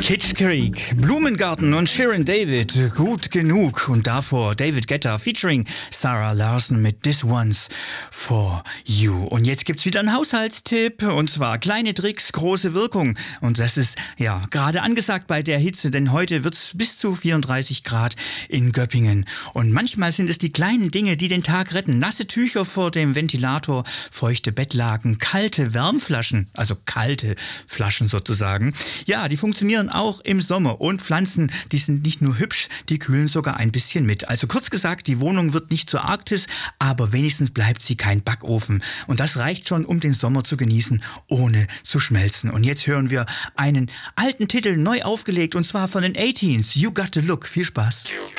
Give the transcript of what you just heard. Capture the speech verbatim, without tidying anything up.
Kitsch Creek, Blumengarten und Sharon David, gut genug. Und davor David Guetta featuring Sarah Larson mit This One's For You. Und jetzt gibt's wieder einen Haushaltstipp, und zwar kleine Tricks, große Wirkung. Und das ist ja gerade angesagt bei der Hitze, denn heute wird's bis zu vierunddreißig Grad in Göppingen. Und manchmal sind es die kleinen Dinge, die den Tag retten. Nasse Tücher vor dem Ventilator, feuchte Bettlaken, kalte Wärmflaschen, also kalte Flaschen sozusagen. Ja, die funktionieren auch im Sommer. Und Pflanzen, die sind nicht nur hübsch, die kühlen sogar ein bisschen mit. Also kurz gesagt, die Wohnung wird nicht zur Arktis, aber wenigstens bleibt sie kein Backofen. Und das reicht schon, um den Sommer zu genießen, ohne zu schmelzen. Und jetzt hören wir einen alten Titel neu aufgelegt, und zwar von den achtens, You Got the Look. Viel Spaß.